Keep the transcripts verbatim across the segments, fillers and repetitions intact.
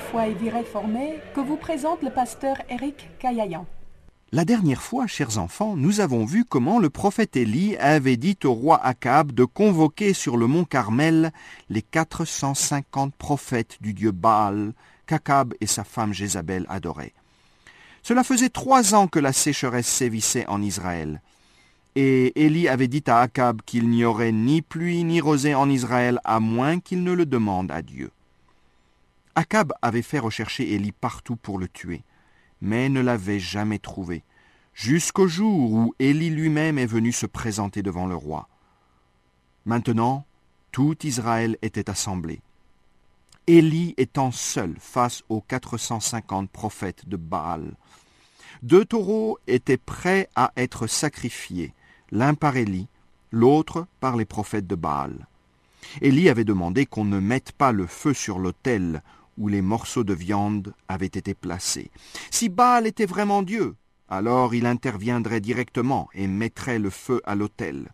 foi et vie réformée que vous présente le pasteur Éric Caillayan. La dernière fois, chers enfants, nous avons vu comment le prophète Élie avait dit au roi Akab de convoquer sur le mont Carmel les quatre cent cinquante prophètes du dieu Baal qu'Akab et sa femme Jézabel adoraient. Cela faisait trois ans que la sécheresse sévissait en Israël. Et Élie avait dit à Akab qu'il n'y aurait ni pluie ni rosée en Israël à moins qu'il ne le demande à Dieu. Akab avait fait rechercher Élie partout pour le tuer, mais ne l'avait jamais trouvé, jusqu'au jour où Élie lui-même est venu se présenter devant le roi. Maintenant, tout Israël était assemblé. Élie étant seul face aux quatre cent cinquante prophètes de Baal. Deux taureaux étaient prêts à être sacrifiés, l'un par Élie, l'autre par les prophètes de Baal. Élie avait demandé qu'on ne mette pas le feu sur l'autel où les morceaux de viande avaient été placés. Si Baal était vraiment Dieu, alors il interviendrait directement et mettrait le feu à l'autel.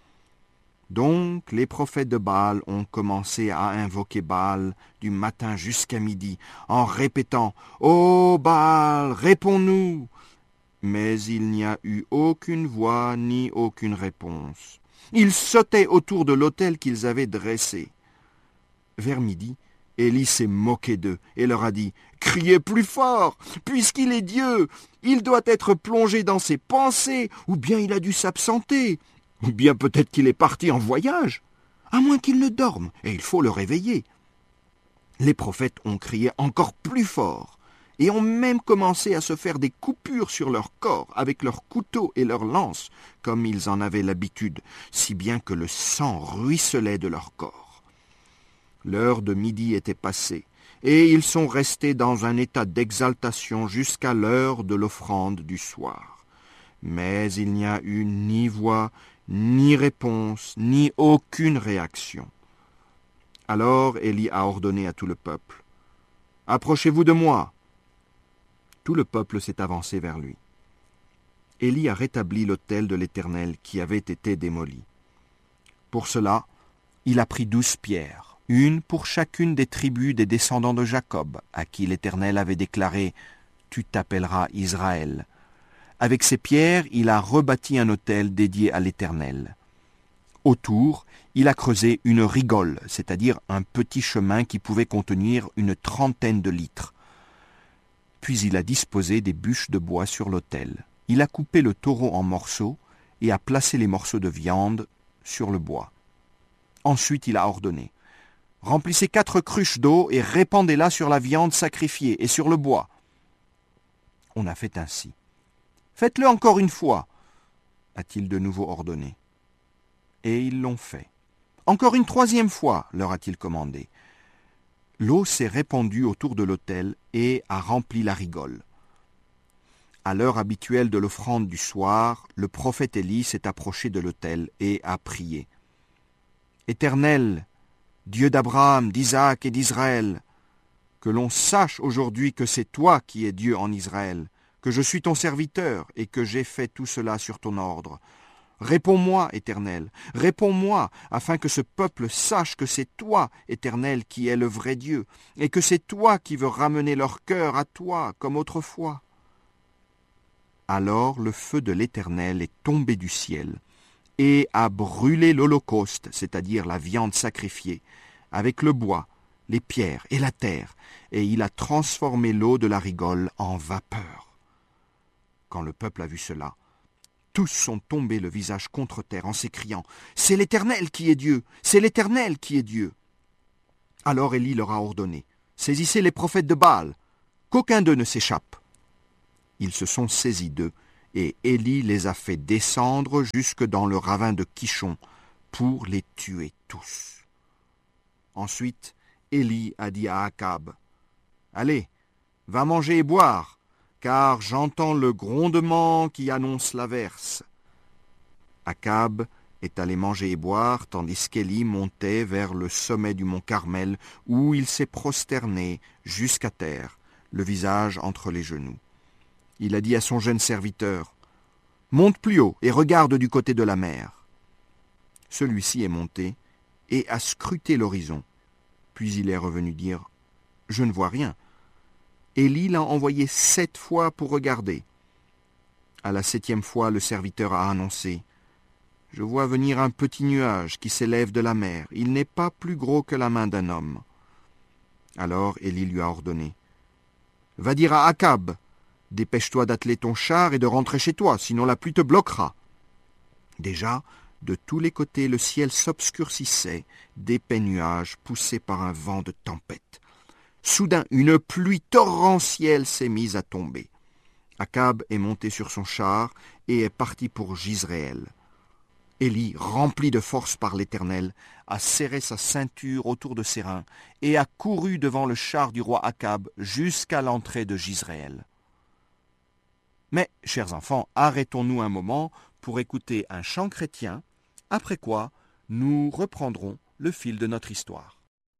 Donc les prophètes de Baal ont commencé à invoquer Baal du matin jusqu'à midi, en répétant « Ô Baal, réponds-nous !» Mais il n'y a eu aucune voix ni aucune réponse. Ils sautaient autour de l'autel qu'ils avaient dressé. Vers midi, Élie s'est moqué d'eux et leur a dit « Criez plus fort, puisqu'il est Dieu, il doit être plongé dans ses pensées, ou bien il a dû s'absenter, ou bien peut-être qu'il est parti en voyage, à moins qu'il ne dorme, et il faut le réveiller. » Les prophètes ont crié encore plus fort, et ont même commencé à se faire des coupures sur leur corps avec leurs couteaux et leurs lances, comme ils en avaient l'habitude, si bien que le sang ruisselait de leur corps. L'heure de midi était passée, et ils sont restés dans un état d'exaltation jusqu'à l'heure de l'offrande du soir. Mais il n'y a eu ni voix, ni réponse, ni aucune réaction. Alors Élie a ordonné à tout le peuple « Approchez-vous de moi !» Tout le peuple s'est avancé vers lui. Élie a rétabli l'autel de l'Éternel qui avait été démoli. Pour cela, il a pris douze pierres, une pour chacune des tribus des descendants de Jacob, à qui l'Éternel avait déclaré « Tu t'appelleras Israël ». Avec ces pierres, il a rebâti un autel dédié à l'Éternel. Autour, il a creusé une rigole, c'est-à-dire un petit chemin qui pouvait contenir une trentaine de litres. Puis il a disposé des bûches de bois sur l'autel. Il a coupé le taureau en morceaux et a placé les morceaux de viande sur le bois. Ensuite, il a ordonné « Remplissez quatre cruches d'eau et répandez-la sur la viande sacrifiée et sur le bois. » On a fait ainsi. « Faites-le encore une fois, » a-t-il de nouveau ordonné. Et ils l'ont fait. « Encore une troisième fois, » leur a-t-il commandé. L'eau s'est répandue autour de l'autel et a rempli la rigole. À l'heure habituelle de l'offrande du soir, le prophète Élie s'est approché de l'autel et a prié. « Éternel, Dieu d'Abraham, d'Isaac et d'Israël, que l'on sache aujourd'hui que c'est toi qui es Dieu en Israël, que je suis ton serviteur et que j'ai fait tout cela sur ton ordre. Réponds-moi, Éternel, réponds-moi, afin que ce peuple sache que c'est toi, Éternel, qui es le vrai Dieu, et que c'est toi qui veux ramener leur cœur à toi, comme autrefois. » Alors le feu de l'Éternel est tombé du ciel, et a brûlé l'holocauste, c'est-à-dire la viande sacrifiée, avec le bois, les pierres et la terre, et il a transformé l'eau de la rigole en vapeur. Quand le peuple a vu cela, tous sont tombés le visage contre terre en s'écriant « C'est l'Éternel qui est Dieu, c'est l'Éternel qui est Dieu !» Alors Élie leur a ordonné « Saisissez les prophètes de Baal, qu'aucun d'eux ne s'échappe. » Ils se sont saisis d'eux, et Élie les a fait descendre jusque dans le ravin de Kishon pour les tuer tous. Ensuite, Élie a dit à Akab « Allez, va manger et boire, car j'entends le grondement qui annonce l'averse. » Akab est allé manger et boire, tandis qu'Élie montait vers le sommet du mont Carmel, où il s'est prosterné jusqu'à terre, le visage entre les genoux. Il a dit à son jeune serviteur « Monte plus haut et regarde du côté de la mer. » Celui-ci est monté et a scruté l'horizon. Puis il est revenu dire « Je ne vois rien. Élie l'a envoyé sept fois pour regarder. À la septième fois, le serviteur a annoncé « Je vois venir un petit nuage qui s'élève de la mer. Il n'est pas plus gros que la main d'un homme. » Alors Élie lui a ordonné « Va dire à Akab, dépêche-toi d'atteler ton char et de rentrer chez toi, sinon la pluie te bloquera. » Déjà, de tous les côtés, le ciel s'obscurcissait, d'épais nuages poussés par un vent de tempête. Soudain, une pluie torrentielle s'est mise à tomber. Akab est monté sur son char et est parti pour Jizréel. Élie, rempli de force par l'Éternel, a serré sa ceinture autour de ses reins et a couru devant le char du roi Akab jusqu'à l'entrée de Jizréel. Mais, chers enfants, arrêtons-nous un moment pour écouter un chant chrétien, après quoi nous reprendrons le fil de notre histoire.